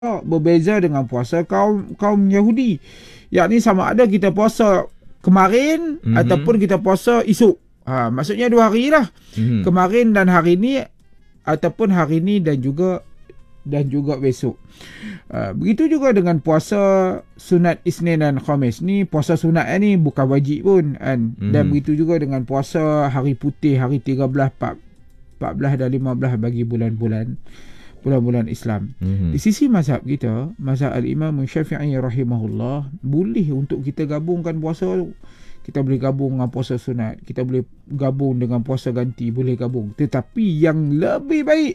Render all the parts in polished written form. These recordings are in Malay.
berbeza dengan puasa kaum Yahudi. Yakni sama ada kita puasa kemarin ataupun kita puasa esok. Maksudnya 2 hari lah. Kemarin dan hari ni ataupun hari ni dan juga besok. Begitu juga dengan puasa sunat Isnin dan Khamis. Ni puasa sunat ni bukan wajib pun kan. Dan begitu juga dengan puasa hari putih, hari 13, 14 dan 15 bagi bulan-bulan Islam. Di sisi mazhab kita, mazhab al-Imam Syafi'i rahimahullah, boleh untuk kita gabungkan puasa tu. Kita boleh gabung dengan puasa sunat, kita boleh gabung dengan puasa ganti, boleh gabung. Tetapi yang lebih baik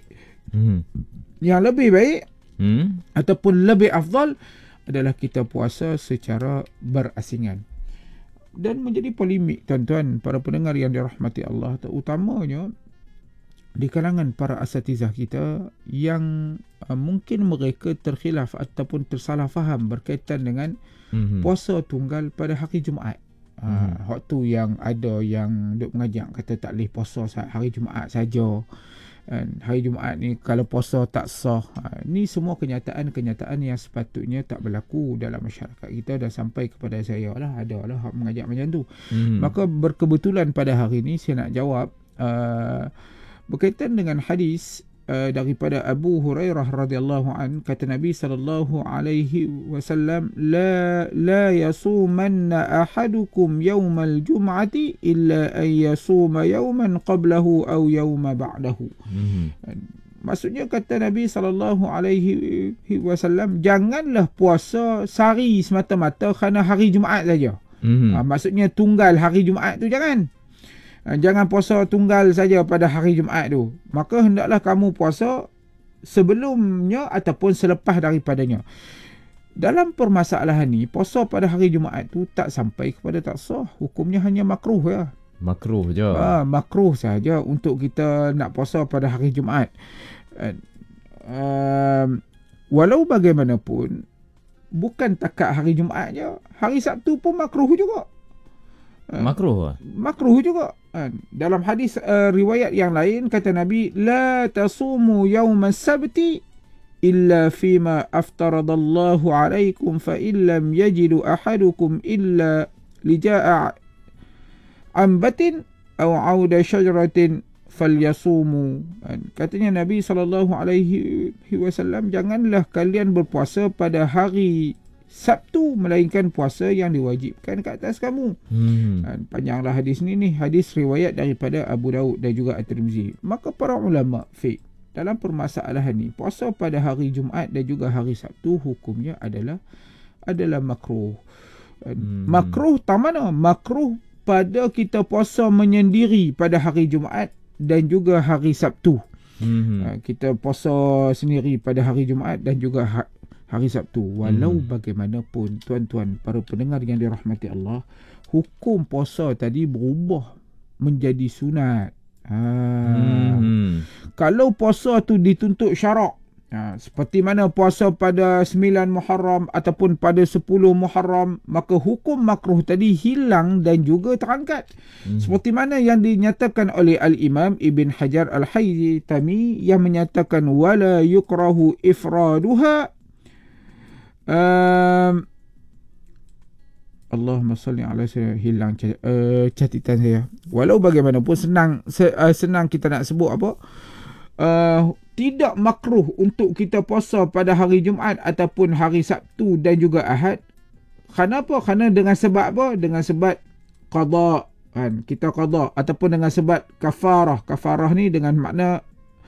ataupun lebih afdal adalah kita puasa secara berasingan. Dan menjadi polemik tuan-tuan para pendengar yang dirahmati Allah, terutamanya di kalangan para asatizah kita yang mungkin mereka terkhilaf ataupun tersalah faham berkaitan dengan puasa tunggal pada hari Jumaat. Waktu yang ada yang duk mengajak kata tak boleh puasa hari Jumaat saja. Hari Jumaat ni kalau puasa tak sah. Ni semua kenyataan yang sepatutnya tak berlaku dalam masyarakat kita dan sampai kepada saya lah, ada lah mengajak macam tu. Maka berkebetulan pada hari ni saya nak jawab berkaitan dengan hadis daripada Abu Hurairah radhiyallahu an, kata Nabi sallallahu alaihi wasallam, la yasumanna ahadukum yawmal jum'ati illa an yasuma yawman qablahu aw yawma ba'dahu. Maksudnya kata Nabi sallallahu alaihi wasallam, janganlah puasa sehari semata-mata kerana hari Jumaat saja. Maksudnya tunggal hari Jumaat tu jangan puasa tunggal saja pada hari Jumaat tu. Maka hendaklah kamu puasa sebelumnya ataupun selepas daripadanya. Dalam permasalahan ni, puasa pada hari Jumaat tu tak sampai kepada tak sah. Hukumnya hanya makruh ya. Makruh je. Makruh saja untuk kita nak puasa pada hari Jumaat. Walau bagaimanapun, bukan takat hari Jumaat je. Hari Sabtu pun makruh juga. Makruh juga. Dalam hadis riwayat yang lain kata Nabi, la tasumu yawmas sabti illa fima aftaradallahu alaikum fa illam yajidu ahadukum illa lija'a ambatin aw auda syajaratin falyasumu. Katanya Nabi SAW, janganlah kalian berpuasa pada hari Sabtu melainkan puasa yang diwajibkan ke atas kamu. Panjanglah hadis ni hadis riwayat daripada Abu Daud dan juga At-Tirmizi. Maka para ulama fiqh dalam permasalahan ni, puasa pada hari Jumaat dan juga hari Sabtu hukumnya adalah makruh. Makruh tak mana? Makruh pada kita puasa menyendiri pada hari Jumaat dan juga hari Sabtu. Kita puasa sendiri pada hari Jumaat dan juga hari Sabtu. Walau bagaimanapun tuan-tuan para pendengar yang dirahmati Allah, hukum puasa tadi berubah menjadi sunat. Kalau puasa tu dituntut syarak, seperti mana puasa pada 9 Muharram ataupun pada 10 Muharram, maka hukum makruh tadi hilang dan juga terangkat. Seperti mana yang dinyatakan oleh Al-Imam Ibn Hajar Al-Haythami yang menyatakan wala yukrahu ifraduha. Allahumma salli ala sayyidina, hilang catatan saya. Walau bagaimanapun senang kita nak sebut apa, tidak makruh untuk kita puasa pada hari Jumaat ataupun hari Sabtu dan juga Ahad. Kenapa? Kerana dengan sebab apa? Dengan sebab qada kan, kita qada, ataupun dengan sebab kafarah. Kafarah ni dengan makna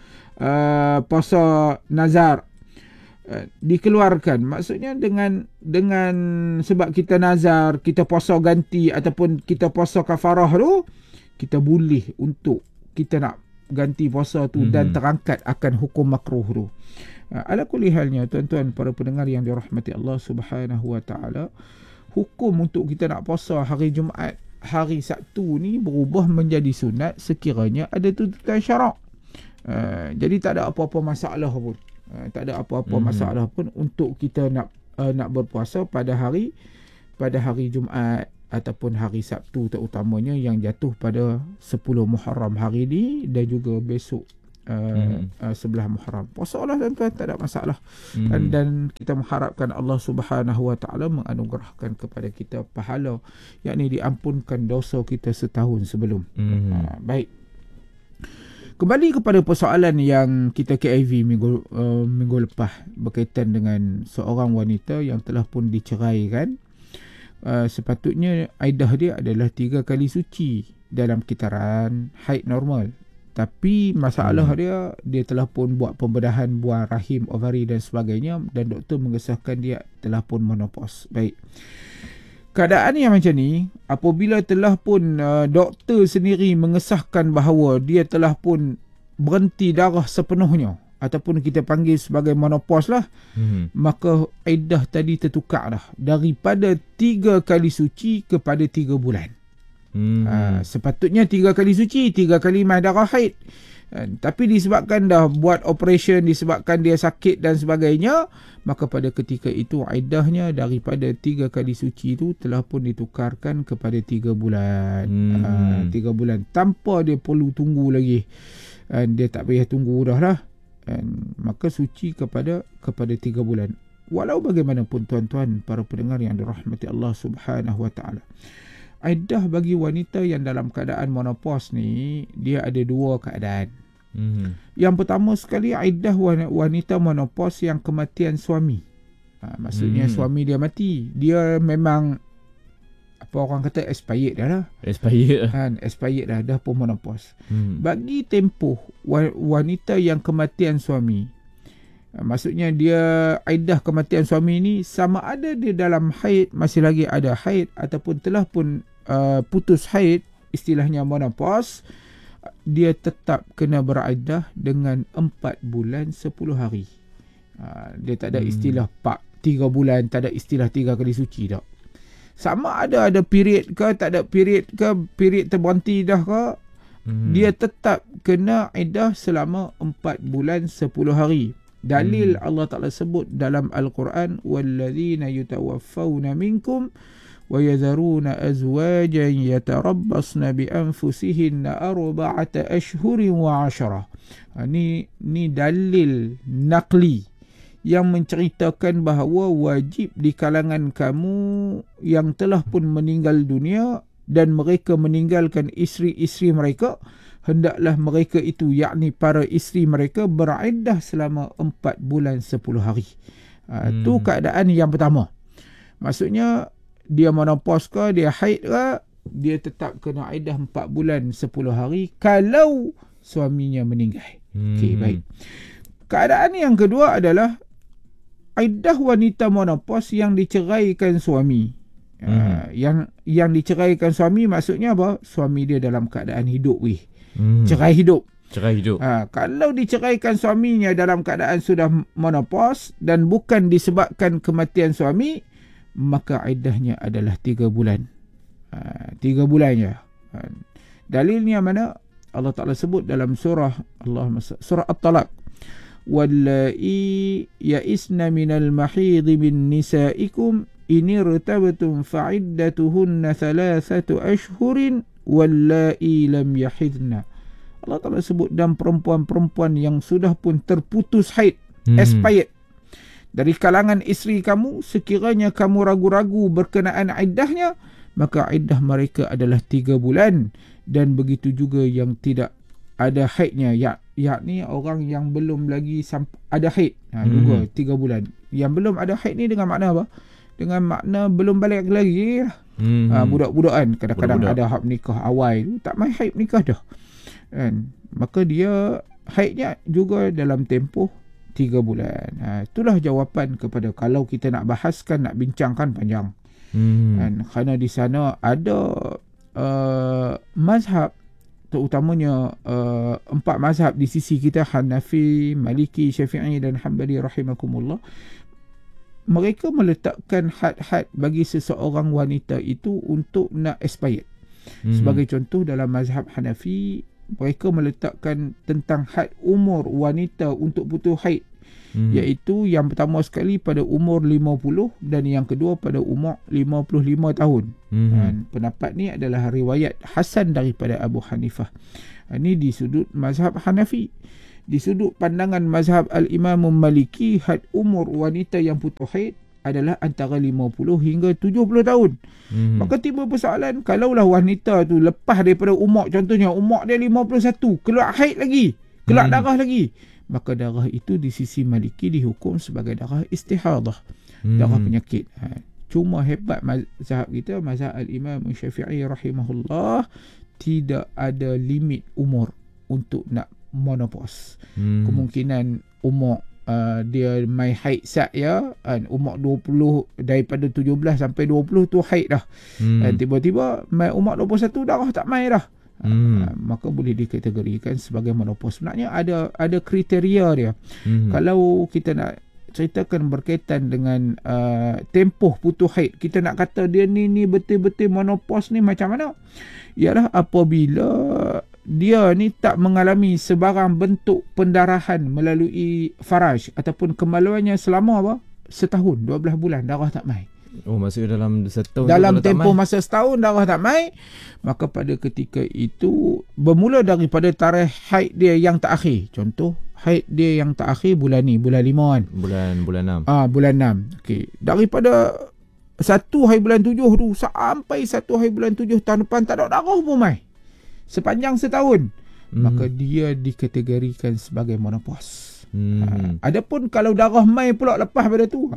puasa nazar dikeluarkan. Maksudnya dengan sebab kita nazar, kita puasa ganti ataupun kita puasa kafarah tu, kita boleh untuk kita nak ganti puasa tu dan terangkat akan hukum makruh tu. Ala kulli halnya tuan-tuan para pendengar yang dirahmati Allah Subhanahu wa taala, hukum untuk kita nak puasa hari Jumaat, hari Sabtu ni berubah menjadi sunat sekiranya ada tuntutan syarak. Jadi tak ada apa-apa masalah pun. Tak ada apa-apa masalah pun untuk kita nak berpuasa pada hari Jumaat ataupun hari Sabtu, terutamanya yang jatuh pada 10 Muharram hari ni dan juga besok sebelah Muharram. Puasa lah tuan-tuan, tak ada masalah. Dan kita mengharapkan Allah Subhanahu Wa Taala menganugerahkan kepada kita pahala, yakni diampunkan dosa kita setahun sebelum. Baik. Kembali kepada persoalan yang kita KIV minggu lepas berkaitan dengan seorang wanita yang telah pun diceraikan. Sepatutnya iddah dia adalah 3 kali suci dalam kitaran haid normal. Tapi masalah dia telah pun buat pembedahan buah rahim, ovari dan sebagainya, dan doktor mengesahkan dia telah pun menopause. Baik. Keadaan yang macam ni, apabila telah pun doktor sendiri mengesahkan bahawa dia telah pun berhenti darah sepenuhnya, ataupun kita panggil sebagai menopause lah, maka iddah tadi tertukar dah daripada 3 kali suci kepada 3 bulan. Sepatutnya 3 kali suci, 3 kali mah darah haid. Tapi disebabkan dah buat operation, disebabkan dia sakit dan sebagainya, maka pada ketika itu iddahnya daripada 3 kali suci itu telah pun ditukarkan kepada 3 bulan. 3 bulan tanpa dia perlu tunggu lagi. Dia tak payah tunggu dah lah. Maka suci kepada 3 bulan. Walau bagaimanapun tuan-tuan para pendengar yang dirahmati Allah Subhanahu Wa Taala, iddah bagi wanita yang dalam keadaan menopause ni, dia ada 2 keadaan. Yang pertama sekali, iddah wanita menopause yang kematian suami. Maksudnya suami dia mati, dia memang apa orang kata expired dah lah. Expired dah pun menopause. Bagi tempoh wanita yang kematian suami, maksudnya dia iddah kematian suami ni sama ada dia dalam haid, masih lagi ada haid, ataupun telah pun putus haid, istilahnya menopause, dia tetap kena beriddah dengan 4 bulan 10 hari. Dia tak ada istilah 3 bulan, tak ada istilah 3 kali suci tak. Sama ada period ke, tak ada period ke, period terberhenti dah ke, dia tetap kena iddah selama 4 bulan 10 hari. Dalil Allah Ta'ala sebut dalam Al-Quran, وَالَّذِينَ يُتَوَفَّوْنَ مِنْكُمْ وَيَذَرُونَ أَزْوَاجًا يَتَرَبَّصْنَ بِأَنفُسِهِنَّ 4 أَشْهُرٍ وَعَشْرًا. Ni dalil naqli yang menceritakan bahawa wajib di kalangan kamu yang telah pun meninggal dunia dan mereka meninggalkan isteri-isteri mereka, hendaklah mereka itu, yakni para isteri mereka, beriddah selama 4 bulan 10 hari. Itu keadaan yang pertama. Maksudnya dia menopause ke, dia haid ke, dia tetap kena iddah 4 bulan 10 hari kalau suaminya meninggal. Okey, baik. Keadaan yang kedua adalah iddah wanita menopause yang diceraikan suami. Yang diceraikan suami maksudnya apa? Suami dia dalam keadaan hidup cerai hidup. Kalau diceraikan suaminya dalam keadaan sudah menopause dan bukan disebabkan kematian suami, maka iddahnya adalah 3 bulan. 3 bulan je. Dalilnya mana? Allah Ta'ala sebut dalam surah At-Talaq, وَاللَّائِي يَئِسْنَ مِنَ الْمَحِيضِ مِنْ نِسَائِكُمْ إِنِ ارْتَبْتُمْ فَعِدَّتُهُنَّ 3 أَشْهُرٍ وَاللَّائِي لَمْ يَحِضْنَ. Allah Ta'ala sebut dan perempuan-perempuan yang sudah pun terputus haid, expired, dari kalangan isteri kamu, sekiranya kamu ragu-ragu berkenaan iddahnya, maka iddah mereka adalah 3 bulan. Dan begitu juga yang tidak ada haidnya, yakni orang yang belum lagi ada haid, juga 3 bulan. Yang belum ada haid ni dengan makna apa? Dengan makna belum balik lagi. Budak-budak kan, kadang-kadang ada hak nikah awal tu, tak main haid nikah dah. Maka dia haidnya juga dalam tempoh 3 bulan. Itulah jawapan kepada, kalau kita nak bahaskan, nak bincangkan panjang. Kerana di sana ada mazhab, terutamanya 4 mazhab di sisi kita, Hanafi, Maliki, Syafi'i dan Hanbali rahimakumullah. Mereka meletakkan had-had bagi seseorang wanita itu untuk nak expired. Sebagai contoh, dalam mazhab Hanafi, mereka meletakkan tentang had umur wanita untuk putus haid, iaitu yang pertama sekali pada umur 50 dan yang kedua pada umur 55 tahun. Pendapat ni adalah riwayat hasan daripada Abu Hanifah. Ini di sudut mazhab Hanafi. Di sudut pandangan mazhab Al-Imam Maliki, had umur wanita yang putus haid adalah antara 50 hingga 70 tahun. Maka timbul persoalan, kalaulah wanita tu lepas daripada umur, contohnya umur dia 51, keluar haid lagi, keluar darah lagi, maka darah itu di sisi Maliki dihukum sebagai darah istihadah, darah penyakit. Cuma hebat mazhab kita, mazhab Al-Imam Syafi'i rahimahullah, tidak ada limit umur untuk nak menopause. Kemungkinan umur dia mai haid sat ya, umur 20, daripada 17 sampai 20 tu haid dah. Tiba-tiba mai umur 21 darah tak mai dah. Maka boleh dikategorikan sebagai menopause. Sebenarnya ada kriteria dia. Kalau kita nak ceritakan berkaitan dengan tempoh putus haid, kita nak kata dia ni betul-betul menopause ni macam mana? Ialah apabila dia ni tak mengalami sebarang bentuk pendarahan melalui faraj ataupun kemaluannya selama apa? Setahun, 12 bulan darah tak mai. Oh, maksudnya dalam setahun, dalam tempoh masa setahun darah tak mai, maka pada ketika itu bermula daripada tarikh haid dia yang terakhir. Contoh, haid dia yang terakhir bulan ni, bulan 5 kan. Bulan 6. Bulan 6. Okey, daripada 1 hari bulan 7 tu sampai 1 hari bulan 7 tahun depan tak ada darah pun mai. Sepanjang setahun, maka dia dikategorikan sebagai menopause. Adapun kalau darah mai pula lepas pada tu,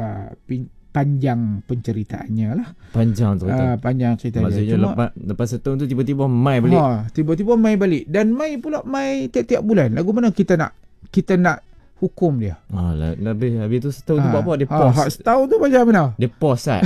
panjang penceritaannya lah. Panjang cerita. Panjang ceritanya. Maksudnya lepas setahun tu tiba-tiba mai balik. Tiba-tiba mai balik. Dan mai pula mai tiap-tiap bulan. Lagu mana kita nak hukum dia? Habis tu setahun tu buat apa? Dia pause. Setahun tu macam mana? Dia pause sat.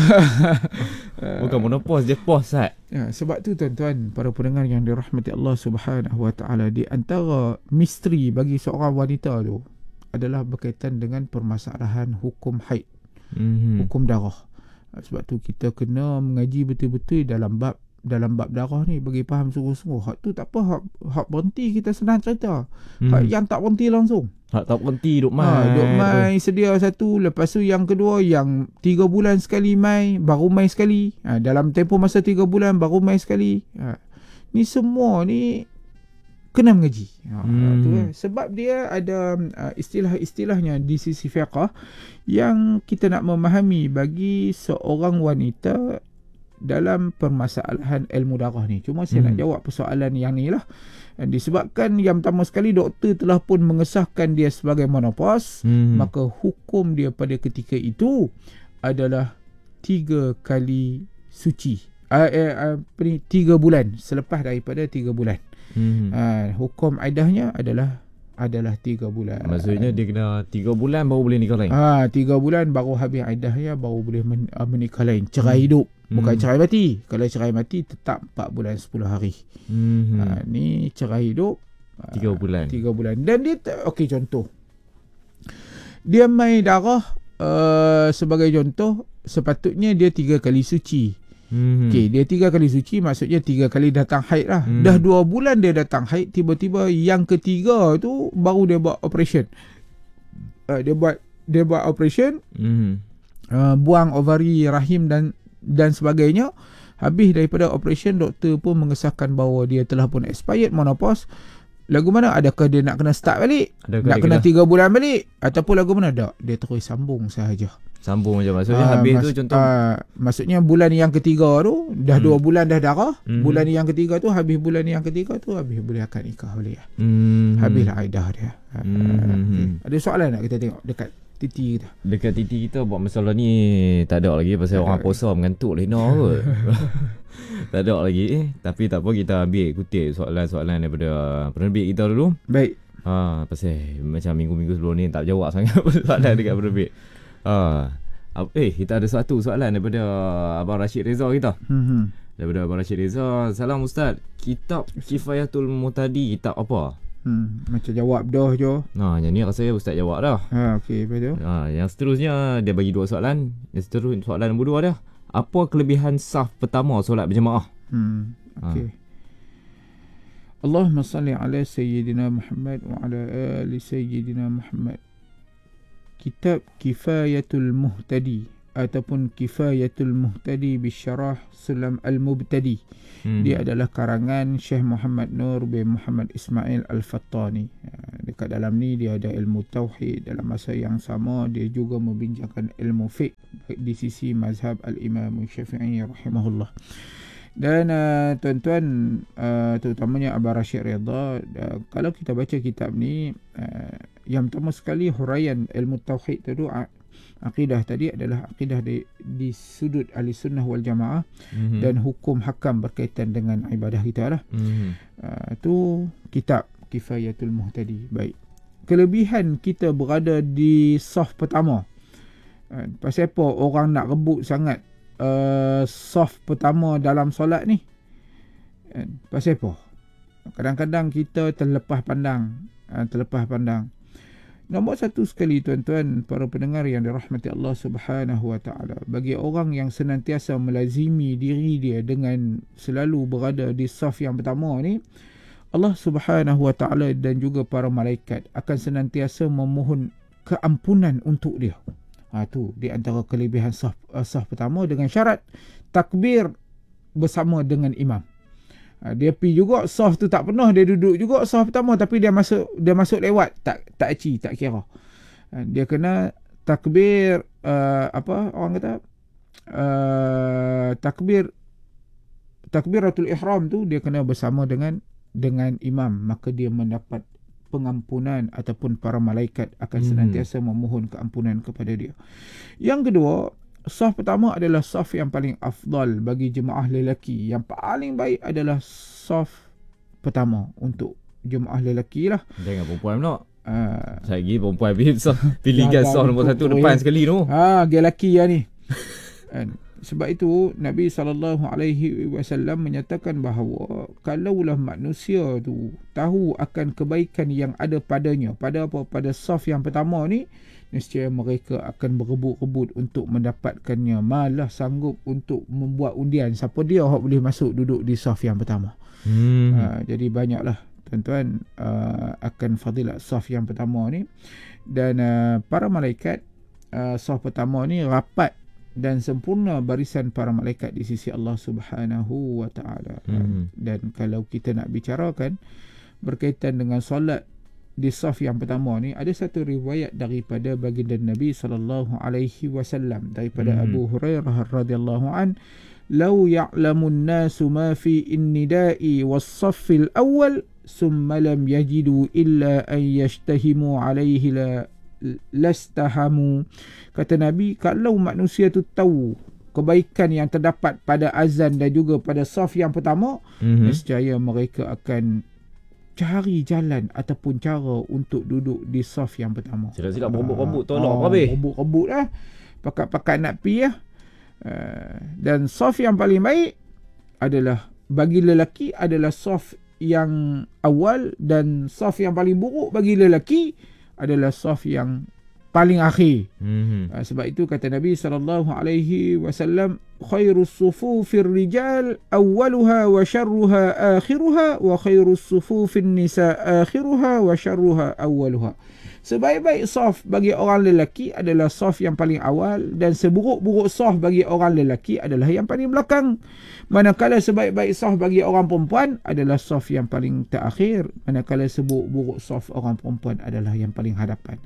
Bukan monopause, dia pause sat. Sebab tu tuan-tuan, para pendengar yang dirahmati Allah Subhanahu Wa Taala, di antara misteri bagi seorang wanita tu adalah berkaitan dengan permasalahan hukum haid, hukum darah. Sebab tu kita kena mengaji betul-betul dalam bab darah ni bagi faham sungguh-sungguh. Hak tu tak apa, hak berhenti kita senang cerita. Hak yang tak berhenti langsung. Hak tak berhenti duk mai. Sedia satu, lepas tu yang kedua, yang 3 bulan sekali mai, baru mai sekali. Dalam tempoh masa 3 bulan baru mai sekali. Ni semua ni kena mengaji. Sebab dia ada istilah-istilahnya di sisi fiqh yang kita nak memahami bagi seorang wanita dalam permasalahan ilmu darah ni. Cuma saya nak jawab persoalan yang ni lah. Disebabkan yang pertama sekali doktor telah pun mengesahkan dia sebagai menopause, maka hukum dia pada ketika itu adalah 3 kali suci. 3 bulan selepas daripada 3 bulan. Hukum aidahnya adalah 3 bulan. Maksudnya dia kena 3 bulan baru boleh nikah lain. 3 bulan baru habis aidahnya, baru boleh menikah lain. Cerai hidup, bukan cerai mati. Kalau cerai mati tetap 4 bulan 10 hari. Ni cerai hidup 3 bulan. 3 bulan. Dan dia okey, contoh, dia mai darah, sebagai contoh, sepatutnya dia 3 kali suci. Okey, dia 3 kali suci, maksudnya 3 kali datang haid lah. Dah 2 bulan dia datang haid, tiba-tiba yang ketiga tu baru dia buat operation. Dia buat operation, buang ovari, rahim dan sebagainya. Habis daripada operation, doktor pun mengesahkan bahawa dia telah pun expired menopause. Lagu mana? Adakah dia nak kena start balik? Nak kena 3 bulan balik? Ataupun lagu mana? Tak, dia terus sambung sahaja. Sambung je. Maksudnya habis tu contoh, maksudnya bulan yang ketiga tu dah 2 bulan dah darah. Bulan yang ketiga tu, habis bulan yang ketiga tu, habis boleh akan nikah boleh. Habislah aidah dia. Ada soalan nak kita tengok dekat titi kita? Dekat titi kita buat masalah ni tak ada lagi, pasal orang puasa mengantuk lena kot. Tak ada lagi. Tapi tak apa, kita ambil kutip soalan-soalan daripada penerbit kita dulu. Baik. Pasal macam minggu-minggu sebelum ni tak jawab sangat soalan dekat penerbit. Kita ada satu soalan daripada Abang Rashid Reza kita. Daripada Abang Rashid Reza. Salam Ustaz, kitab Kifayatul Muhtadi kitab apa? Macam jawab dah je. Yang ni rasa Ustaz jawab dah. Okey, betul. Yang seterusnya dia bagi 2 soalan. Yang seterusnya soalan nombor 2 dah. Apa kelebihan saf pertama solat berjemaah? Okey. Allahumma salli ala Sayyidina Muhammad wa ala ali Sayyidina Muhammad. Kitab Kifayatul Muhtadi ataupun Kifayatul Muhtadi bisyarah Sulam Al-Mubtadi. Dia adalah karangan Syekh Muhammad Nur bin Muhammad Ismail Al-Fattani. Dekat dalam ni dia ada ilmu tauhid, dalam masa yang sama dia juga membincangkan ilmu fiqh di sisi mazhab Al-Imam Syafi'i rahimahullah. Dan tuan-tuan, terutamanya Abah Rashid Ridha, kalau kita baca kitab ni, yang pertama sekali huraian ilmu tauhid tu, akidah tadi adalah akidah di sudut ahli sunnah wal jamaah, dan hukum hakam berkaitan dengan ibadah kita lah. Tu kitab Kifayatul Muhtadi. Baik, kelebihan kita berada di saf pertama, pasal apa orang nak rebut sangat saf pertama dalam solat ni? Pasal apa? Kadang-kadang kita terlepas pandang. Nombor satu sekali tuan-tuan, para pendengar yang dirahmati Allah Subhanahu Wa Taala, bagi orang yang senantiasa melazimi diri dia dengan selalu berada di saf yang pertama ni, Allah Subhanahu Wa Taala dan juga para malaikat akan senantiasa memohon keampunan untuk dia. Tu di antara kelebihan saf pertama, dengan syarat takbir bersama dengan imam. Dia pergi juga saf tu tak penuh, dia duduk juga saf pertama, tapi dia masuk lewat, tak kira. Dia kena takbir takbiratul ihram tu dia kena bersama dengan imam, maka dia mendapat pengampunan ataupun para malaikat akan senantiasa memohon keampunan kepada dia. Yang kedua, saf pertama adalah saf yang paling afdal bagi jemaah lelaki. Yang paling baik adalah saf pertama untuk jemaah lelaki lah. Jangan perempuan pula. Saya lagi perempuan pilih saf nombor 1 depan sekali tu. Lelaki lah ni. Sebab itu Nabi SAW menyatakan bahawa kalaulah manusia tu tahu akan kebaikan yang ada padanya, pada saf yang pertama ni, nescaya mereka akan berebut-rebut untuk mendapatkannya, malah sanggup untuk membuat undian siapa dia yang boleh masuk duduk di saf yang pertama. Jadi banyaklah tuan-tuan akan fadilat saf yang pertama ni. Dan para malaikat, saf pertama ni rapat dan sempurna barisan para malaikat di sisi Allah Subhanahu Wa Taala. Dan kalau kita nak bicarakan berkaitan dengan solat di saf yang pertama ni, ada satu riwayat daripada baginda Nabi sallallahu alaihi wasallam daripada Abu Hurairah radhiyallahu an, "Law ya'lamun nasu ma fi in-nida'i was-saffil awwal thumma lam yajidu illa an yashtahimu alaihi lastahamu." Kata Nabi, kalau manusia tu tahu kebaikan yang terdapat pada azan dan juga pada saf yang pertama, nescaya mereka akan cari jalan ataupun cara untuk duduk di saf yang pertama. Silap-silap rebut-rebut tolak habis. Rebut-rebut lah, pakat-pakat nak pergi lah. Dan saf yang paling baik adalah bagi lelaki adalah saf yang awal, dan saf yang paling buruk bagi lelaki adalah saf yang paling akhir. Sebab itu kata Nabi SAW, khairus sufufir rijal awwaluha wa syarruha akhiruha wa khairus sufufin nisa akhiruha wa syarruha awwaluha. Sebaik-baik saf bagi orang lelaki adalah saf yang paling awal, dan seburuk-buruk saf bagi orang lelaki adalah yang paling belakang. Manakala sebaik-baik saf bagi orang perempuan adalah saf yang paling terakhir, manakala seburuk-buruk saf orang perempuan adalah yang paling hadapan.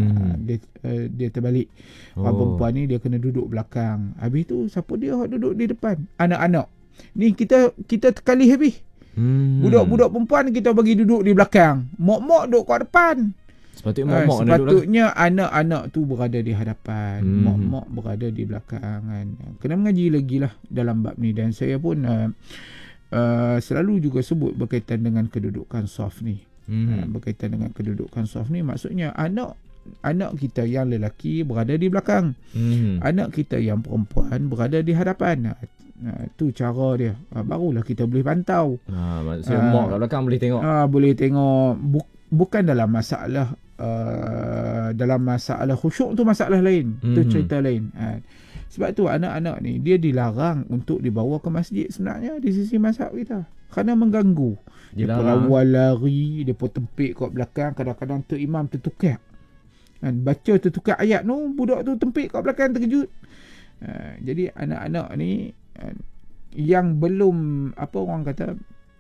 Dia terbalik. Orang perempuan ni dia kena duduk belakang. Habis tu siapa dia duduk di depan? Anak-anak. Ni kita tekali habis. Budak-budak perempuan kita bagi duduk di belakang. Mak-mak duduk kat depan. Sepatutnya anak-anak tu berada di hadapan, mak-mak berada di belakang kan. Kena mengaji lagi lah dalam bab ni. Dan saya pun selalu juga sebut berkaitan dengan kedudukan saf ni. Berkaitan dengan kedudukan saf ni, maksudnya anak kita yang lelaki berada di belakang, anak kita yang perempuan berada di hadapan. Tu cara dia. Barulah kita boleh pantau. Maksudnya mak kat belakang boleh tengok. Boleh tengok. Bukan dalam masalah khusyuk tu masalah lain. Tu cerita lain. Sebab tu anak-anak ni dia dilarang untuk dibawa ke masjid sebenarnya di sisi mazhab kita, kerana mengganggu. Dia pun awal lari, dia pun tempik kat belakang. Kadang-kadang tu imam tertukar, baca tertukar ayat tu, budak tu tempik kat belakang terkejut. Jadi anak-anak ni yang belum apa orang kata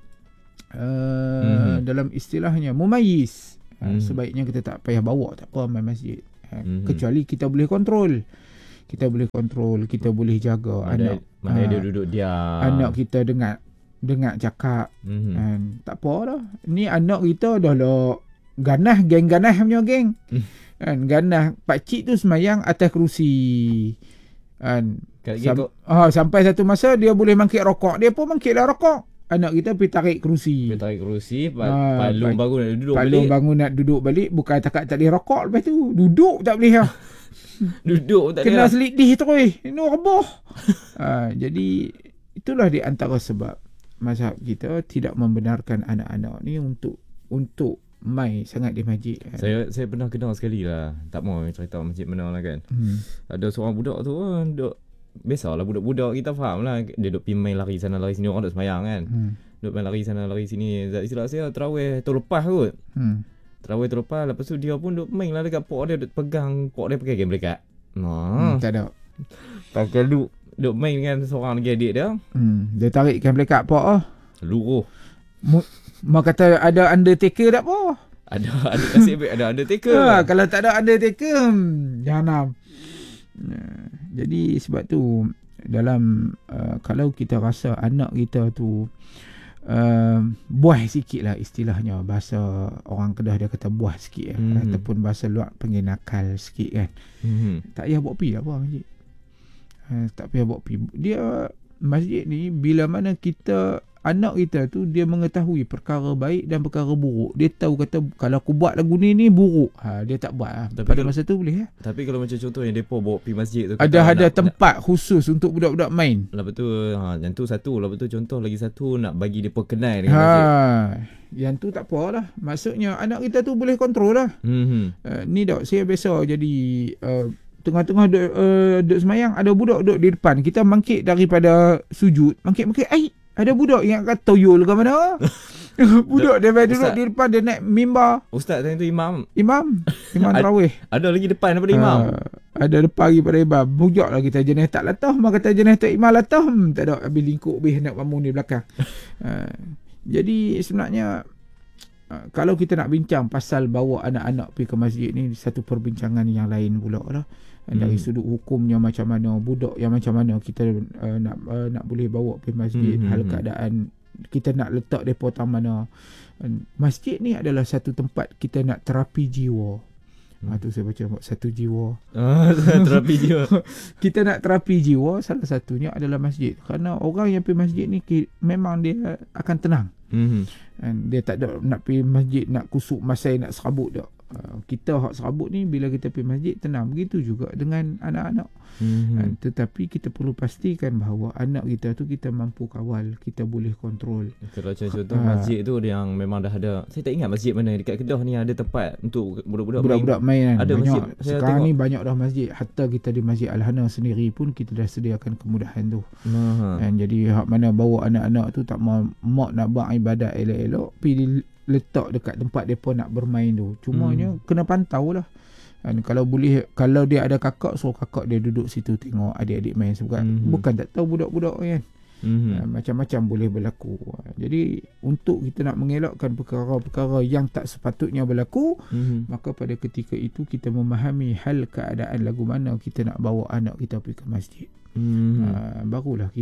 dalam istilahnya mumayyiz, sebaiknya kita tak payah bawa, tak apa main masjid. Kecuali kita boleh kontrol. Kita boleh jaga anak. Mana dia duduk diam. Anak kita dengar cakap. Tak apa dah. Ni anak kita dah lah ganah, geng ganah punya geng. Ganah pakcik tu semayang atas kerusi. Sampai satu masa dia boleh mangkit rokok, dia pun mangkitlah rokok. Anak kita pergi tarik kerusi. Palung bangun nak duduk balik. Palung bangun nak duduk balik. Bukan tak boleh rokok lepas tu. Duduk tak boleh lah. Duduk tak boleh. Kena selidih terus. Ini reboh. Jadi itulah di antara sebab mazhab kita tidak membenarkan anak-anak ni untuk mai sangat di masjid. Saya pernah kenal sekali lah. Tak mau cerita masjid mana lah kan. Ada seorang budak tu duduk. Biasalah budak-budak kita faham lah. Dia duduk pergi main lari sana lari sini. Orang duduk semayang kan. Duduk main lari sana lari sini. Istilah saya terawih terlepas kot. Terawih terlepas. Lepas tu dia pun duduk main lah dekat pok dia. Duduk pegang pok dia pakai game melekat. Tak ada. Pakai duduk main dengan seorang lagi adik dia. Dia tarik game melekat pok lah. Luruh. Mak kata ada undertaker tak apa. Ada undertaker. Kalau tak ada undertaker, jangan. Jadi sebab tu dalam kalau kita rasa anak kita tu buah sikit lah, istilahnya bahasa orang Kedah dia kata buah sikit ataupun bahasa luar panggil nakal sikit kan. Tak payah bawa pergi apa masjid. Tak payah bawa pergi. Dia masjid ni bila mana anak kita tu dia mengetahui perkara baik dan perkara buruk. Dia tahu kata kalau aku buat lagu ni buruk. Dia tak buat lah. Pada masa tu boleh. Tapi kalau macam contoh yang depa bawa pergi masjid tu, ada tempat khusus untuk budak-budak main. Lepas tu yang tu satu. Lepas tu contoh lagi satu nak bagi depa kenal dengan masjid. Yang tu tak apa lah. Maksudnya anak kita tu boleh kontrol lah. Ni dok saya biasa jadi tengah-tengah duduk semayang, ada budak duduk di depan. Kita mangkit daripada sujud, mangkit ada budak yang kata toyol ke mana. Budak dia duduk di depan, dia naik mimbar. Ustaz tadi tu imam tarawih. Ada lagi depan daripada imam. Ada depan daripada imam. Bujaklah kita jenis tak latah. Mak kata jenis tak imam latah. Tak ada, habis lingkup habis nak bangun di belakang. Jadi sebenarnya kalau kita nak bincang pasal bawa anak-anak pergi ke masjid ni, satu perbincangan yang lain pula lah. Dari sudut hukumnya macam mana, budak yang macam mana kita nak boleh bawa pergi masjid, hal keadaan kita nak letak depa tang mana. Masjid ni adalah satu tempat kita nak terapi jiwa. Tu saya baca satu jiwa. Terapi jiwa. Kita nak terapi jiwa, salah satunya adalah masjid. Kerana orang yang pergi masjid ni memang dia akan tenang. Dia tak ada nak pergi masjid nak kusuk masai, nak serabut tak. Kita hak serabut ni bila kita pergi masjid tenang. Begitu juga dengan anak-anak. Tetapi kita perlu pastikan bahawa anak kita tu kita mampu kawal, kita boleh kontrol. Kalau contoh masjid tu yang memang dah ada. Saya tak ingat masjid mana dekat Kedah ni ada tempat untuk budak-budak main kan. Ada banyak. Masjid. Sekarang ni banyak dah masjid. Hatta kita di Masjid Al-Hana sendiri pun kita dah sediakan kemudahan tu. Jadi hak mana bawa anak-anak tu tak mau mak nak buat ibadat elok-elok, pergi letak dekat tempat mereka nak bermain tu. Cumanya kena pantau lah. Kalau boleh, kalau dia ada kakak, suruh kakak dia duduk situ tengok adik-adik main. Bukan tak tahu budak-budak kan. Macam-macam boleh berlaku. Jadi untuk kita nak mengelakkan perkara-perkara yang tak sepatutnya berlaku, maka pada ketika itu kita memahami hal keadaan lagu mana kita nak bawa anak kita pergi ke masjid. Barulah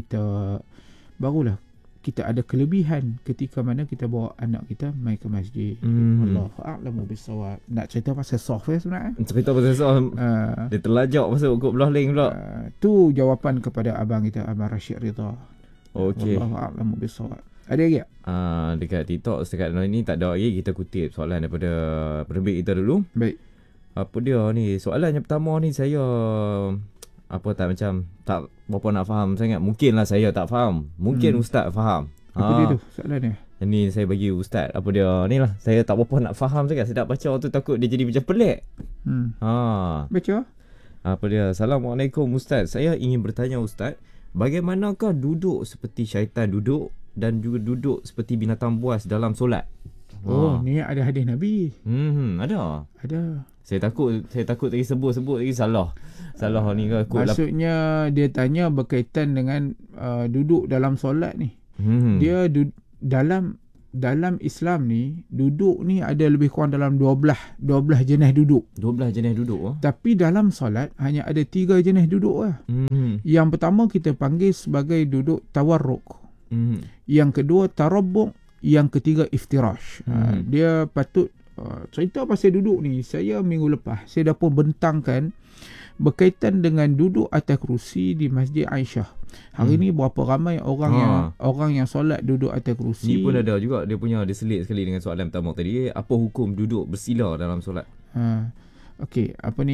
kita ada kelebihan ketika mana kita bawa anak kita mai ke masjid. Wallahu a'lamu bissawab. Nak cerita pasal software sebenarnya. Cerita pasal software. Dia terlajak pasal ukut belah link pula. Tu jawapan kepada abang kita, Abang Rashid Ridha. Okey. Wallahu a'lamu bissawab. Ada lagi tak? Dekat TikTok setakat ni tak ada lagi. Kita kutip soalan daripada penerbit kita dulu. Baik. Apa dia ni? Soalan yang pertama ni saya tak berapa nak faham sangat. Mungkinlah saya tak faham. Mungkin Ustaz faham. Apa dia tu soalan ni? Ini saya bagi Ustaz. Apa dia ni lah. Saya tak berapa nak faham sangat. Saya tak baca tu takut dia jadi macam pelik. Baca. Apa dia? Assalamualaikum Ustaz. Saya ingin bertanya Ustaz, bagaimanakah duduk seperti syaitan duduk dan juga duduk seperti binatang buas dalam solat? Ni ada hadis Nabi. Ada. Saya takut lagi sebut lagi salah ni ke kot. Maksudnya dia tanya berkaitan dengan duduk dalam solat ni. Dia dalam Islam ni, duduk ni ada lebih kurang dalam 12 jenis duduk. 12 jenis duduk. Tapi dalam solat hanya ada 3 jenis duduk lah. Yang pertama kita panggil sebagai duduk tawarruk. Yang kedua tarabbuk, yang ketiga iftirash. Dia patut cerita pasal duduk ni. Saya minggu lepas saya dah pun bentangkan berkaitan dengan duduk atas kerusi di Masjid Aisyah. Hari ni berapa ramai orang yang solat duduk atas kerusi. Ni pun ada juga dia selit sekali dengan soalan pertama tadi. Apa hukum duduk bersila dalam solat? Okey,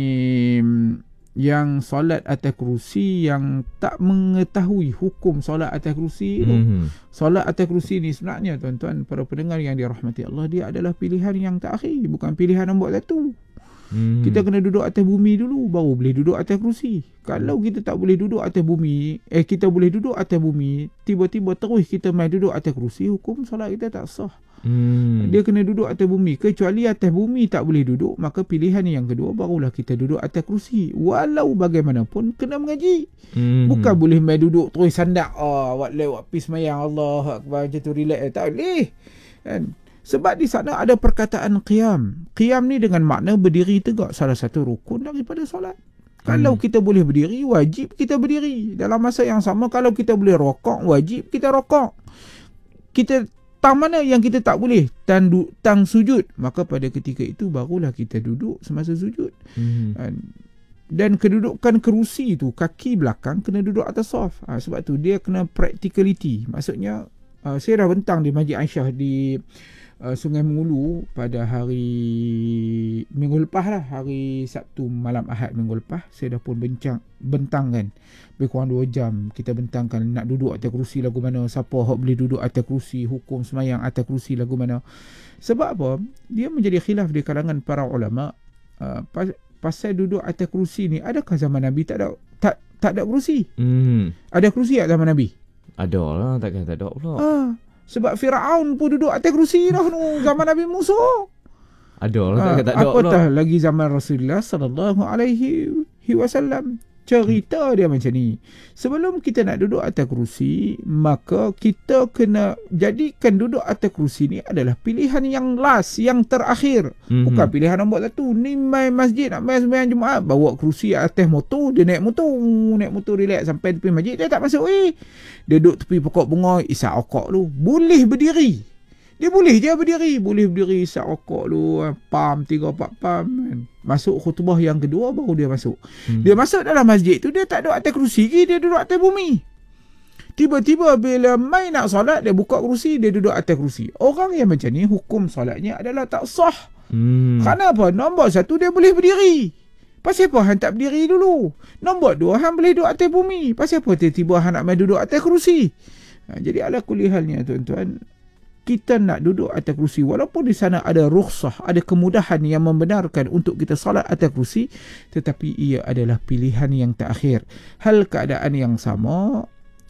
yang solat atas kerusi yang tak mengetahui hukum solat atas kerusi tu. Solat atas kerusi ni sebenarnya tuan-tuan para pendengar yang dirahmati Allah, dia adalah pilihan yang terakhir, bukan pilihan nombor satu. Kita kena duduk atas bumi dulu baru boleh duduk atas kerusi. Kalau kita tak boleh duduk atas bumi, kita boleh duduk atas bumi, tiba-tiba terus kita main duduk atas kerusi, hukum solat kita tak sah. Dia kena duduk atas bumi. Kecuali atas bumi tak boleh duduk, maka pilihan yang kedua barulah kita duduk atas kerusi. Walau bagaimanapun kena mengaji. Bukan boleh main duduk terus sandak buat pergi semayang Allah Akbar macam tu relax. Tak boleh kan? Sebab di sana ada perkataan qiyam. Qiyam ni dengan makna berdiri tegak, salah satu rukun daripada solat. Kalau kita boleh berdiri, wajib kita berdiri. Dalam masa yang sama, kalau kita boleh rokok, wajib kita rokok. Kita tang mana yang kita tak boleh? Tang sujud. Maka pada ketika itu barulah kita duduk semasa sujud. Dan kedudukan kerusi tu, kaki belakang kena duduk atas saf. Sebab tu dia kena practicality. Maksudnya saya dah bentang di Masjid Aisyah di Sungai Mengulu pada hari minggu lepas lah, hari Sabtu malam Ahad minggu lepas. Saya dah pun bentangkan lebih kurang 2 jam. Kita bentangkan nak duduk atas kerusi lagu mana, siapa hak boleh duduk atas kerusi, hukum semayang atas kerusi lagu mana. Sebab apa? Dia menjadi khilaf di kalangan para ulama pasal duduk atas kerusi ni. Adakah zaman Nabi tak ada kerusi? Ada kerusi tak zaman Nabi? Ada lah, takkan tak ada pula. Sebab Firaun pun duduk atas kerusi dah zaman Nabi Musa. Ada lah, takkan tak ada pula. Apatah lagi zaman Rasulullah sallallahu alaihi wasallam. Cerita dia macam ni. Sebelum kita nak duduk atas kerusi, maka kita kena jadikan duduk atas kerusi ni adalah pilihan yang last, yang terakhir. Bukan pilihan nombor satu. Ni main masjid, nak main sembahyang Jumaat, bawa kerusi atas motor, dia naik motor relax sampai tepi masjid, dia tak masuk. Dia duduk tepi pokok bunga, isap rokok lu. Boleh berdiri. Dia boleh je berdiri. Boleh berdiri, isap rokok lu. Pam, 3-4 pam. Masuk khutbah yang kedua, baru dia masuk. Dia masuk dalam masjid tu, dia tak duduk atas kerusi, dia duduk atas bumi. Tiba-tiba bila main nak solat, dia buka kerusi, dia duduk atas kerusi. Orang yang macam ni, hukum solatnya adalah tak sah. Kenapa? Nombor satu, dia boleh berdiri. Pasal apa hang tak berdiri dulu? Nombor 2, hang boleh duduk atas bumi. Pasal apa tiba-tiba hang nak main duduk atas kerusi? Jadi ala kulli halnya tuan-tuan, kita nak duduk atas kerusi walaupun di sana ada rukhsah, ada kemudahan yang membenarkan untuk kita solat atas kerusi, tetapi ia adalah pilihan yang terakhir. Hal keadaan yang sama,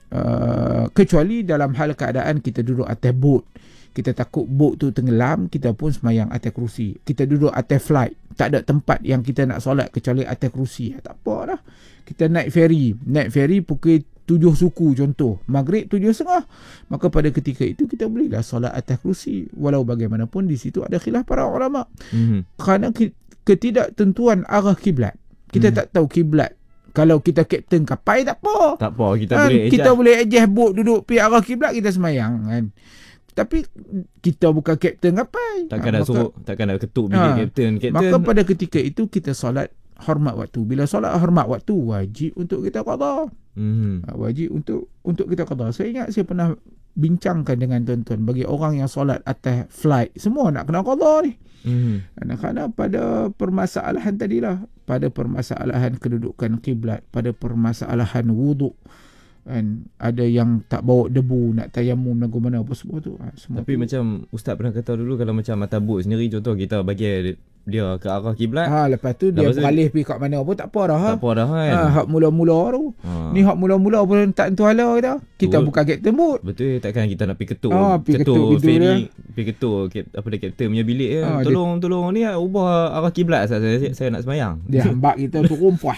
kecuali dalam hal keadaan kita duduk atas bot. Kita takut bot tu tenggelam, kita pun semayang atas kerusi. Kita duduk atas flight, tak ada tempat yang kita nak solat kecuali atas kerusi. Tak apa lah. Kita naik ferry pukul 7 suku contoh, maghrib 7.30, maka pada ketika itu kita bolehlah solat atas kerusi. Walau bagaimanapun di situ ada khilaf para ulama. Kerana ketidaktentuan arah kiblat. Kita tak tahu kiblat. Kalau kita kapten kapal tak apa. Tak apa, kita boleh adjust bot duduk pergi arah kiblat, kita semayang kan. Tapi kita bukan kapten kapal. Takkan nak ketuk bilik kapten. Maka pada ketika itu kita solat hormat waktu. Bila solat hormat waktu, wajib untuk kita qada. Wajib untuk kita qada. Saya ingat saya pernah bincangkan dengan tuan-tuan, bagi orang yang solat atas flight, semua nak kena qada ni. Kerana pada permasalahan tadilah, pada permasalahan kedudukan kiblat, pada permasalahan wuduk, kan, ada yang tak bawa debu, nak tayamum lagu mana apa semua tu. Tapi tu, macam ustaz pernah kata dulu, kalau macam atas bot sendiri, contoh kita bagi dia ke arah kiblat. Lepas tu dia beralih pergi kat mana pun tak apa dah. Tak apa dah kan. Hak mula-mula tu. Ni hak mula-mula pun tak tentu hala kita bukan kapten bot. Betul, takkan kita nak pergi ketuk. Ketuk ferry, pergi ketuk apa dia kapten punya bilik je. Tolong ni ubah arah kiblat saya nak sembahyang. Dia hambak kita turun puas.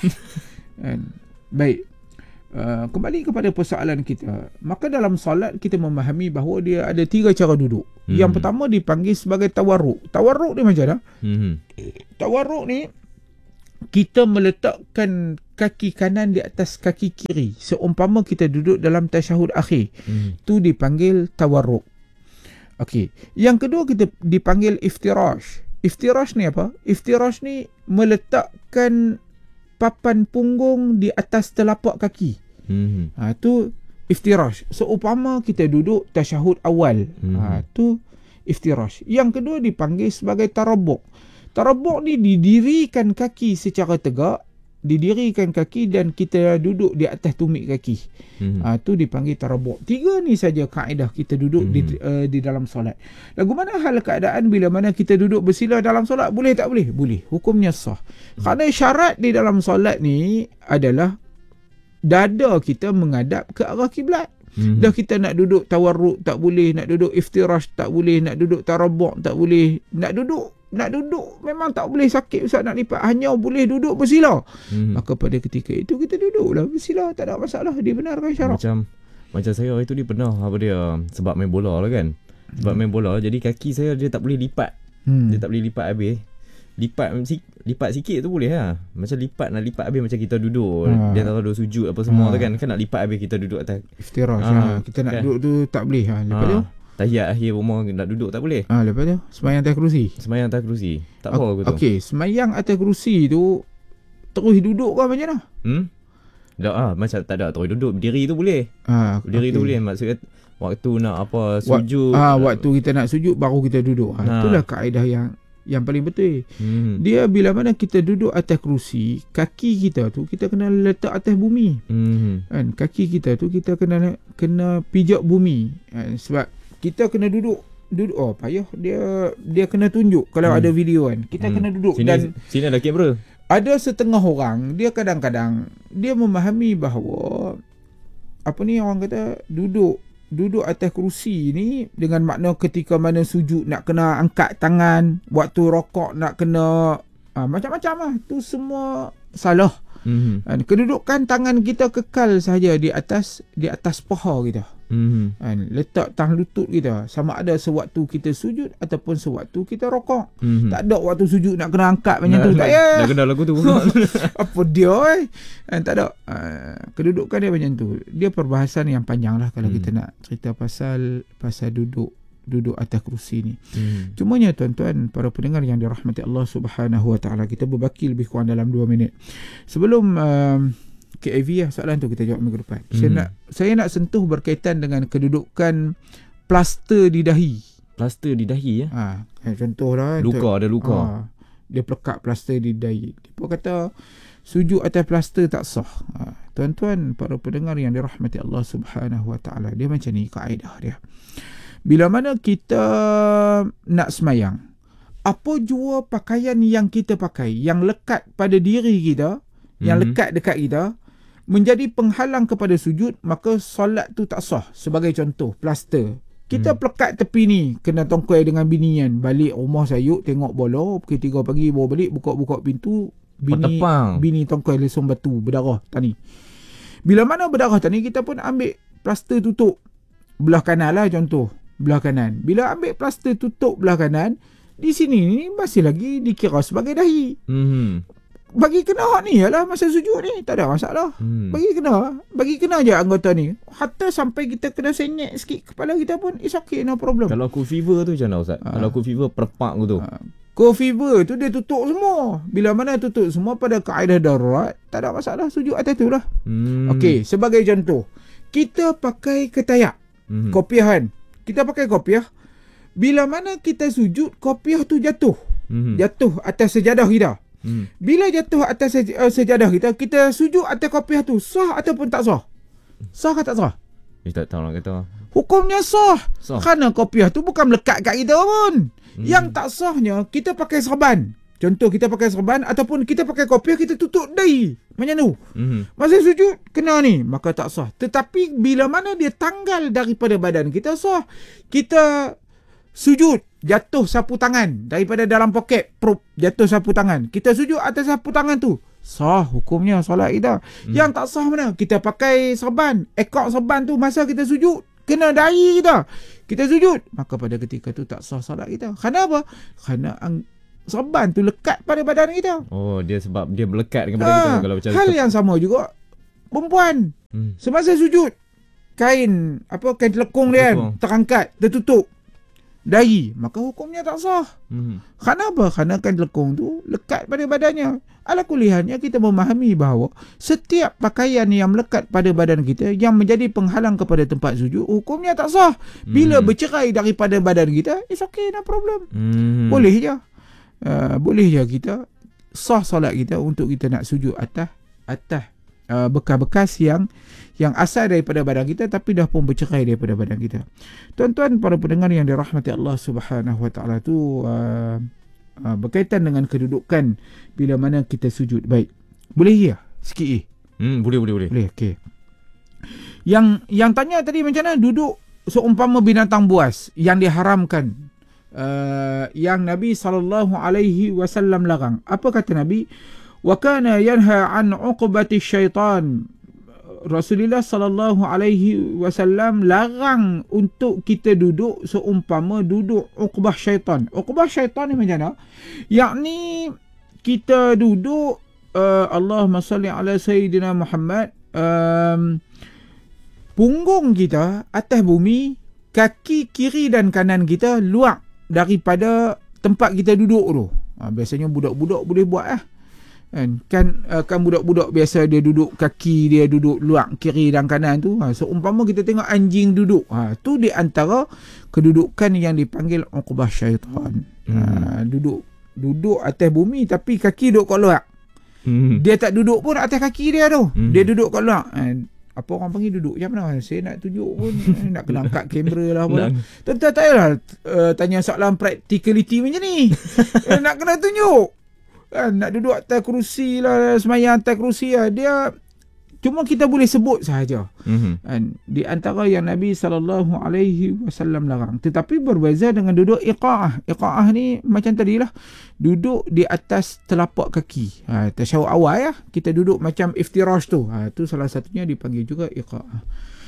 Baik. Kembali kepada persoalan kita. Maka dalam solat kita memahami bahawa dia ada 3 cara duduk. Yang pertama dipanggil sebagai tawarruk. Tawarruk ni macam mana? Tawarruk ni kita meletakkan kaki kanan di atas kaki kiri seumpama kita duduk dalam tasyahud akhir. Tu dipanggil tawarruk. Okey. Yang kedua kita dipanggil iftirash. Iftirash ni apa? Iftirash ni meletakkan papan punggung di atas telapak kaki. Tu iftirash. Seumpama kita duduk tasyahud awal. Tu iftirash. Yang kedua dipanggil sebagai tarabbuk. Tarabbuk ni didirikan kaki secara tegak, didirikan kaki dan kita duduk di atas tumit kaki. Tu dipanggil tarabbuk. 3 ni saja kaedah kita duduk di dalam solat. Lagu mana hal keadaan bila mana kita duduk bersila dalam solat? Boleh tak boleh? Boleh. Hukumnya sah. Kerana syarat di dalam solat ni adalah dada kita menghadap ke arah kiblat. Dah kita nak duduk tawarruk tak boleh, nak duduk iftirash tak boleh, nak duduk tarabbuk tak boleh, nak duduk memang tak boleh, sakit Ustaz nak lipat, hanya boleh duduk bersila. Maka pada ketika itu kita duduklah bersila, tak ada masalah, dibenarkan syarak. Macam saya itu dia pernah sebab main bola lah kan. Sebab main bola jadi kaki saya dia tak boleh lipat. Dia tak boleh lipat habis. Lipat sikit tu boleh lah. Macam nak lipat habis macam kita duduk. Dia tak tahu sujud apa semua tu kan. Kan nak lipat habis kita duduk atas iftirash. Kita nak duduk tu tak boleh. Lepas tu tahiyat akhir rumah nak duduk tak boleh. Lepas tu sembahyang atas kerusi. Sembahyang atas kerusi. Tak apa aku tu. Okey, sembahyang atas kerusi tu terus duduk ke macam mana? Tak macam tak ada terus duduk, berdiri tu boleh. Berdiri tu boleh, maksudnya waktu nak apa sujud. Waktu kita nak sujud baru kita duduk. Itulah kaedah yang paling betul. Dia bila mana kita duduk atas kerusi, kaki kita tu kita kena letak atas bumi. Kan, kaki kita tu kita kena pijak bumi. Sebab kita kena duduk payah dia kena tunjuk kalau ada video kan. Kita kena duduk sini ada kamera. Ada setengah orang dia kadang-kadang dia memahami bahawa orang kata duduk atas kerusi ni dengan makna ketika mana sujud nak kena angkat tangan, waktu rokok nak kena macam-macam lah. Tu semua salah. Kedudukan tangan kita kekal sahaja di atas paha kita. Letak tang lutut kita, sama ada sewaktu kita sujud ataupun sewaktu kita rokok. Tak ada waktu sujud nak kena angkat macam tu. Tak payah. Dah kenal lagu tu. Apa dia tak ada. Kedudukan dia macam tu. Dia perbahasan yang panjang lah kalau kita nak cerita pasal duduk atas kerusi ni. Cumanya tuan-tuan para pendengar yang dirahmati Allah Subhanahu Wa Taala, kita berbaki lebih kurang dalam 2 minit. Sebelum KAV soalan tu kita jawab minggu depan. Saya nak sentuh berkaitan dengan kedudukan plaster di dahi. Plaster di dahi ya. Contoh dah. Ada luka. Dia pelekat plaster di dahi. Dia kata sujud atas plaster tak sah. Tuan-tuan para pendengar yang dirahmati Allah Subhanahu Wa Taala, dia macam ni kaedah dia. Bila mana kita nak semayang, apa jua pakaian yang kita pakai, yang lekat pada diri kita, yang lekat dekat kita, menjadi penghalang kepada sujud, maka solat tu tak sah. Sebagai contoh, plaster. Kita pelekat tepi ni, kena tongkai dengan binian. Balik rumah sayuk, tengok bola, pukul 3 pagi, bawa balik, buka pintu, bini tongkai lesung batu, berdarah tani. Bila mana berdarah tani, kita pun ambil plaster tutup. Belah kanan lah contoh. Belah kanan. Bila ambil plaster tutup belah kanan, di sini ni masih lagi dikira sebagai dahi. Bagi kena ni ialah masa sujud ni, tak ada masalah. Bagi kena je anggota ni. Hatta sampai kita kena senyek sikit kepala kita pun, it's okay, no problem. Kalau cold fever tu macam mana Ustaz? Kalau cold fever perpak tu. Cold fever tu dia tutup semua. Bila mana tutup semua pada kaedah darurat, tak ada masalah, sujud atas tu lah. Okey, sebagai contoh, kita pakai ketayak, kopiahan. Kita pakai kopiah. Bila mana kita sujud, kopiah tu jatuh. Jatuh atas sejadah kita. Bila jatuh atas sejadah kita, kita sujud atas kopiah tu, sah ataupun tak sah? Sah ke tak sah? Tak tahu nak kata. Hukumnya sah. Kerana kopiah tu bukan melekat kat kita pun. Yang tak sahnya, kita pakai serban. Contoh kita pakai serban ataupun kita pakai kopiah, kita tutup dahi. Macam tu. Masa sujud kena ni, maka tak sah. Tetapi bila mana dia tanggal daripada badan kita, sah. Kita sujud, jatuh sapu tangan daripada dalam poket, jatuh sapu tangan. Kita sujud atas sapu tangan tu, sah hukumnya solat kita. Yang tak sah mana? Kita pakai serban, ekor serban tu masa kita sujud kena dahi kita. Kita sujud, maka pada ketika tu tak sah solat kita. Kerana apa? Kerana serban tu lekat pada badan kita. Oh, dia sebab dia melekat dengan badan kita. Kalau macam hal yang sama juga perempuan. Semasa sujud, kain telekung dia terangkat, tertutup dahi, maka hukumnya tak sah. Kerana apa? Kerana kain telekung tu lekat pada badannya. Ala kulihannya kita memahami bahawa setiap pakaian yang melekat pada badan kita yang menjadi penghalang kepada tempat sujud, hukumnya tak sah. Bila bercerai daripada badan kita, it's okay, no problem. Boleh je. Boleh je kita sah solat kita untuk kita nak sujud atas bekas-bekas yang asal daripada badan kita tapi dah pun bercerai daripada badan kita. Tuan-tuan para pendengar yang dirahmati Allah Subhanahu Wa Taala tu, berkaitan dengan kedudukan bila mana kita sujud. Baik. Boleh ya? Sikit Boleh. Boleh, okey. Yang tanya tadi macam mana duduk seumpama binatang buas yang diharamkan, yang Nabi SAW larang. Apa kata Nabi? Wa kana yanha an uqbati syaitan. Rasulullah SAW larang untuk kita duduk seumpama duduk uqbah syaitan. Uqbah syaitan ni macam mana? Yakni kita duduk, Allahumma salli ala Sayyidina Muhammad, punggung kita atas bumi, kaki kiri dan kanan kita luar daripada tempat kita duduk tu. Biasanya budak-budak boleh buat kan budak-budak biasa dia duduk, kaki dia duduk luar kiri dan kanan tu. Seumpama kita tengok anjing duduk, tu di antara kedudukan yang dipanggil uqbah syaitan. Duduk atas bumi tapi kaki duduk kat luar. Dia tak duduk pun atas kaki dia tu. Dia duduk kat luar. Apa orang panggil duduk macam mana? Saya nak tunjuk pun nak kena angkat kamera lah apa. Tuan-tuan tak payahlah tanya soalan practicality macam ni. Nak kena tunjuk. Nak duduk atas kerusi lah, semayang atas kerusi lah. Dia cuma kita boleh sebut sahaja. Di antara yang Nabi SAW larang. Tetapi berbeza dengan duduk iqa'ah. Iqa'ah ni macam tadilah, duduk di atas telapak kaki. Tasyahud awal kita duduk macam iftirash tu. Tu salah satunya dipanggil juga iqa'ah.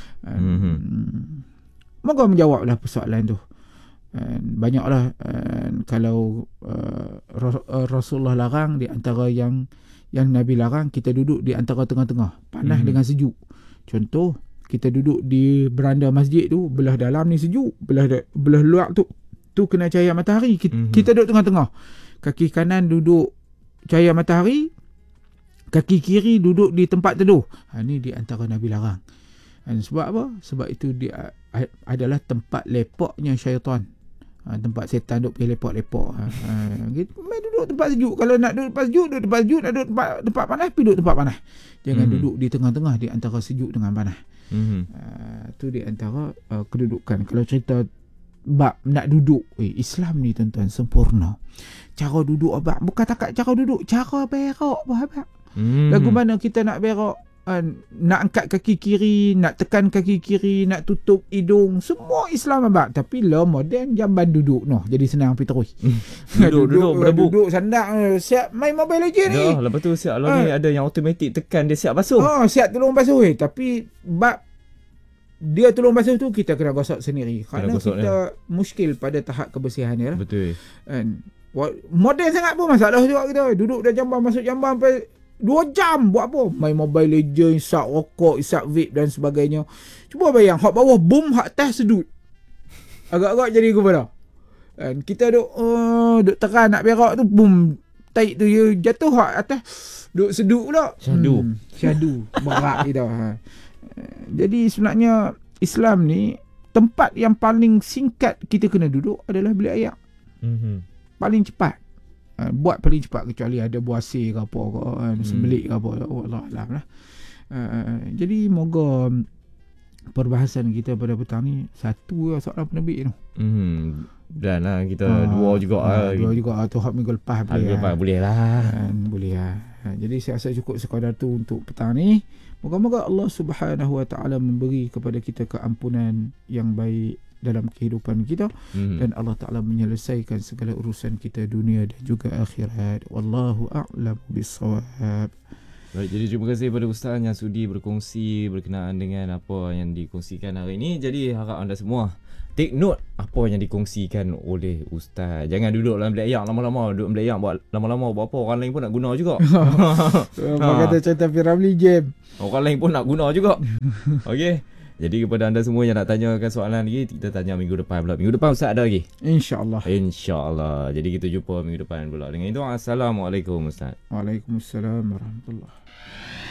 Moga menjawablah persoalan tu. Banyaklah kalau Rasulullah larang, di antara yang Nabi larang, kita duduk di antara tengah-tengah, panas dengan sejuk. Contoh, kita duduk di beranda masjid tu, belah dalam ni sejuk, belah luar tu kena cahaya matahari. Kita duduk tengah-tengah. Kaki kanan duduk cahaya matahari, kaki kiri duduk di tempat teduh. Ni di antara Nabi larang. Sebab apa? Sebab itu dia adalah tempat lepaknya syaitan. Tempat setan duduk pergi lepak-lepak. Gitu. Main duduk tempat sejuk. Kalau nak duduk tempat sejuk, duduk tempat sejuk. Nak duduk tempat panas, pergi duduk tempat panas. Jangan duduk di tengah-tengah di antara sejuk dengan panas. Itu di antara kedudukan. Kalau cerita bab nak duduk, Islam ni tuan-tuan sempurna. Cara duduk abang, bukan takat cara duduk, cara berak abang. Lagu mana kita nak berak, nak angkat kaki kiri, nak tekan kaki kiri, nak tutup hidung, semua Islam abang. Tapi lah moden jamban duduk jadi senang pergi terus. Duduk sandak, siap main Mobile Legends ni. Lepas tu siap ni ada yang automatik tekan dia siap basuh. Siap tolong basuh. Tapi bab dia tolong basuh tu kita kena gosok sendiri. Kerana kita muskil pada tahap kebersihan dia lah. Betul. Moden sangat pun masalah juga kita. Duduk dah jamban, masuk jamban sampai 2 jam buat apa? Main Mobile Legends, isap rokok, isap vape dan sebagainya. Cuba bayang, hak bawah boom, hak atas sedut. Agak-agak jadi kepada. Kita duk tekan nak berak tu, boom, taik tu dia jatuh, hak atas duk sedut pula. Syadu berak kita. Jadi sebenarnya Islam ni, tempat yang paling singkat kita kena duduk adalah bilik air. Paling cepat. Buat paling cepat, kecuali ada buasir ke apa ke, sembelik ke apa, Wallahualam lah. Jadi moga perbahasan kita pada petang ni satu soalan penebik tu. Dan lah kita dua juga dua juga tu hak minggu lepas boleh lah. Boleh lah. Jadi saya rasa cukup sekadar tu untuk petang ni. Moga-moga Allah Subhanahu Wa Taala memberi kepada kita keampunan yang baik dalam kehidupan kita dan Allah Taala menyelesaikan segala urusan kita dunia dan juga akhirat. Wallahu a'lam bissawab. Baik, jadi terima kasih kepada Ustaz yang sudi berkongsi berkenaan dengan apa yang dikongsikan hari ini. Jadi harap anda semua take note apa yang dikongsikan oleh Ustaz. Jangan duduk dalam belayang lama-lama. Duduk belayang buat lama-lama buat apa, orang lain pun nak guna juga. Apa kata cerita Piramli Game, orang lain pun nak guna juga. Okey. Jadi kepada anda semua yang nak tanyakan soalan lagi, kita tanya minggu depan pula. Minggu depan Ustaz ada lagi? InsyaAllah. Jadi kita jumpa minggu depan pula. Dengan itu, Assalamualaikum Ustaz. Waalaikumsalam warahmatullahi.